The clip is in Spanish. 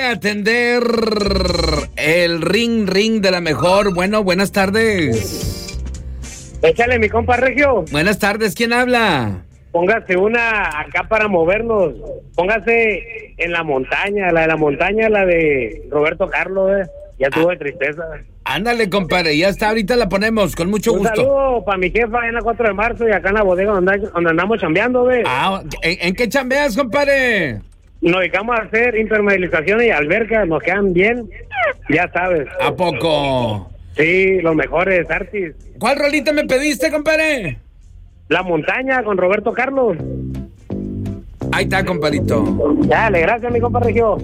Atender el ring de la mejor. Bueno, buenas tardes. Échale, mi compa Regio. Buenas tardes, ¿quién habla? Póngase una acá para movernos. Póngase en la montaña, la de Roberto Carlos, Ya tuvo de tristeza. Ándale, compadre, ya está, ahorita la ponemos, con mucho gusto. Un saludo para mi jefa en la 4 de marzo y acá en la bodega donde andamos chambeando, ¿En qué chambeas, compadre? Nos dedicamos a hacer impermeabilización y albercas, nos quedan bien, ya sabes. ¿A poco? Sí, los mejores artis. ¿Cuál rolita me pediste, compadre? La montaña con Roberto Carlos. Ahí está, compadrito. Dale, gracias, mi compa Regio.